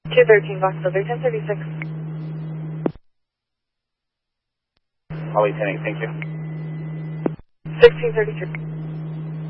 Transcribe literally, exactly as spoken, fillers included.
two thirteen Box Silver, ten thirty-six. Holly ten eight, thank you. sixteen thirty-three.